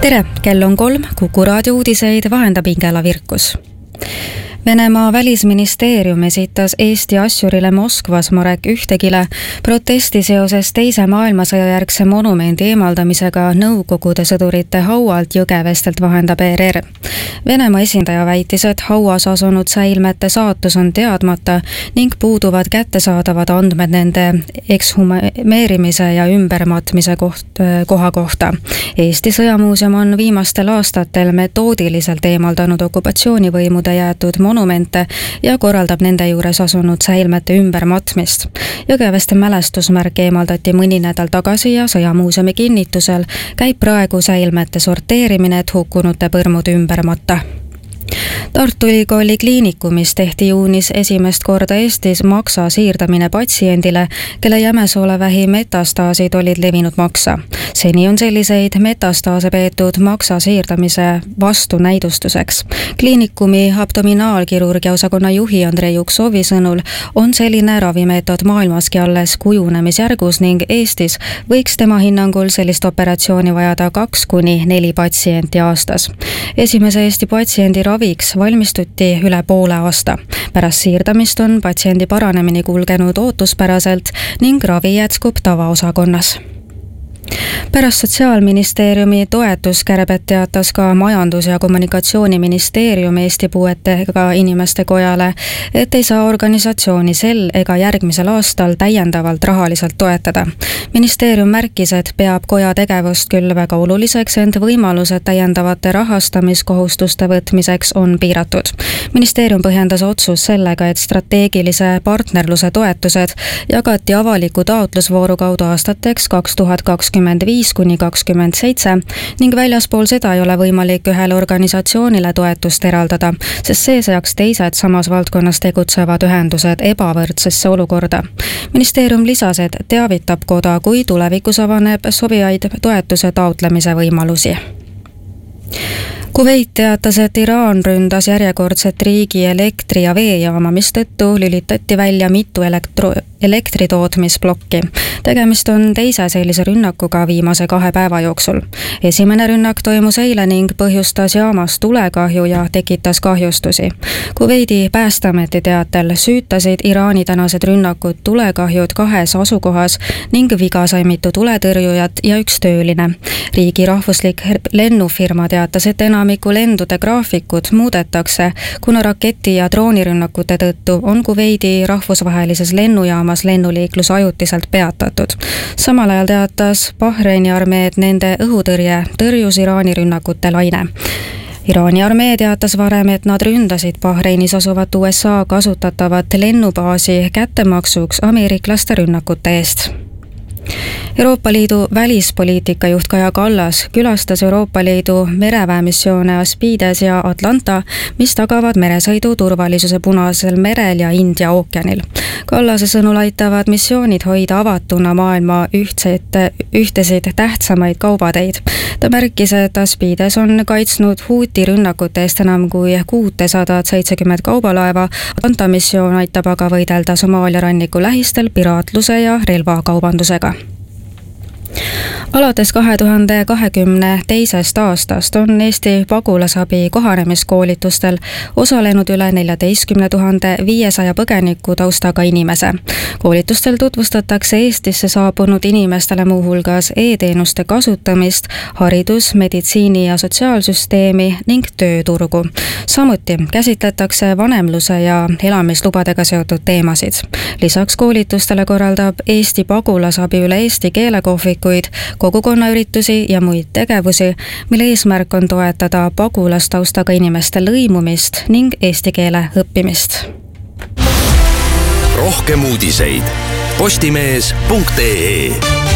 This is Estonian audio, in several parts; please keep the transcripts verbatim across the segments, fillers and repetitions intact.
Tere, kell on kolm, Kuku raadio uudiseid vahendab Ingela Virkus. Venemaa välisministeerium esitas Eesti asjurile Moskvas Marek Ühtegile protesti seoses teise maailmasõja järgse monumendi eemaldamisega Nõukogude sõdurite haualt Jõgevestelt, vahendab E R R. Venemaa esindaja väitis, et hauas asunud säilmete saatus on teadmata ning puuduvad kättesaadavad andmed nende ekshumeerimise ja ümbermatmise koht, koha kohta. Eesti sõjamuuseum on viimastel aastatel metoodiliselt eemaldanud okupatsioonivõimude jäetud monumente ja korraldab nende juures asunud säilmete ümbermatmist. Jõgeveste mälestusmärk eemaldati mõni nädal tagasi ja sõjamuuseumi kinnitusel käib praegu säilmete sorteerimine, et hukkunute põrmud ümber matta. Tartu Ülikooli kliinikumis tehti juunis esimest korda Eestis maksa siirdamine patsiendile, kelle jämesoolevähi metastaasid olid levinud maksa. Seni on selliseid metastaase peetud maksa siirdamise vastunäidustuseks. Kliinikumi abdominaalkirurgia osakonna juhi Andrei Juksovi sõnul on selline ravimeetod maailmaski alles kujunemisjärgus ning Eestis võiks tema hinnangul sellist operatsiooni vajada kaks kuni neli patsienti aastas. Esimese Eesti patsiendi raviks valmistuti üle poole aasta. Pärast siirdamist on patsiendi paranemini kulgenud ootuspäraselt ning ravi jätkub tavaosakonnas. Pärast Sotsiaalministeeriumi toetuskärbet teatas ka Majandus- ja Kommunikatsiooniministeerium Eesti Puuetega Inimeste Kojale, et ei saa organisatsiooni sel ega järgmisel aastal täiendavalt rahaliselt toetada. Ministeerium märkis, et peab koja tegevust küll väga oluliseks, ent võimalused täiendavate rahastamiskohustuste võtmiseks on piiratud. Ministeerium põhjendas otsus sellega, et strateegilise partnerluse toetused jagati avaliku taotlusvooru kaudu aastateks kaks tuhat kakskümmend viis kuni kakskümmend seitse ning väljaspool seda ei ole võimalik ühele organisatsioonile toetust eraldada, sest see seaks teised samas valdkonnas tegutsevad ühendused ebavõrdsesse olukorda. Ministeerium lisas, et teavitab koda, kui tulevikus avaneb sobivaid toetuse taotlemise võimalusi. Kuveit teatas, et Iraan ründas järjekordset riigi elektri- ja veejaama, mistõttu lülitati välja mitu elektro- elektritootmisplokki. Tegemist on teise sellise rünnakuga viimase kahe päeva jooksul. Esimene rünnak toimus eile ning põhjustas jaamas tulekahju ja tekitas kahjustusi. Kuveidi päästeameti teatel süütasid Iraani tänased rünnakud tulekahjud kahes asukohas ning viga sai mitu tuletõrjujat ja üks tööline. Riigi rahvuslik lennufirma teatas, et enamiku lendude graafikud muudetakse, kuna raketi- ja droonirünnakute tõttu on Kuveidi rahvusvahelises lennujaamas lennuliiklus ajutiselt peatatud. Samal ajal teatas Bahreini armee, et nende õhutõrje tõrjus Iraani rünnakute laine. Iraani armee teatas varem, et nad ründasid Bahreinis asuvat U S A kasutatavat lennubaasi kättemaksuks ameeriklaste rünnakute eest. Euroopa Liidu välispoliitika juht Kaja Kallas külastas Euroopa Liidu mereväemissioone Aspides ja Atlanta, mis tagavad meresõidu turvalisuse Punasel merel ja India ookeanil. Kallase sõnul aitavad missioonid hoida avatuna maailma ühtseid, ühtesid tähtsamaid kaubateid. Ta märkis, et Aspides on kaitsnud Huuti rünnakute eest enam kui kuussada seitsekümmend kaubalaeva. Atlanta missioon aitab aga võidelda Somaalia ranniku lähistel piraatluse ja relvakaubandusega. Alates kahe tuhande kahekümne teisest aastast on Eesti pagulasabi kohanemiskoolitustel osalenud üle neljateistkümne tuhande viiesaja põgeniku taustaga inimese. Koolitustel tutvustatakse Eestisse saabunud inimestele muuhulgas e-teenuste kasutamist, haridus, meditsiini ja sotsiaalsüsteemi ning tööturgu. Samuti käsitletakse vanemluse ja elamislubadega seotud teemasid. Lisaks koolitustele korraldab Eesti pagulasabi üle Eesti keelekohvikuid, kogukonnaüritusi ja muid tegevusi, mille eesmärk on toetada pagulastaustaga inimeste lõimumist ning eesti keele õppimist. Rohkem uudiseid postimees punkt ee.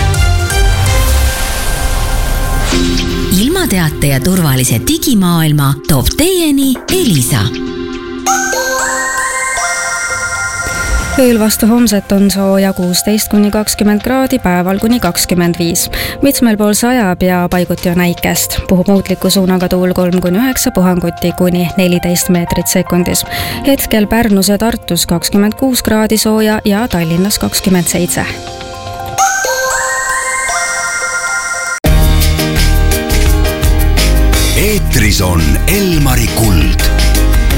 Ilmateate ja turvalise digimaailma toob teieni Elisa. Ööl vastu homset on sooja kuusteist kuni kakskümmend kraadi, päeval kuni kakskümmend viis. Mitmel pool sajab ja paiguti on äikest. Puhub muutliku suunaga tuul kolm kuni üheksa, puhanguti kuni neliteist meetrit sekundis. Hetkel Pärnus ja Tartus kakskümmend kuus kraadi sooja ja Tallinnas kakskümmend seitse. eetris on Elmari Kuld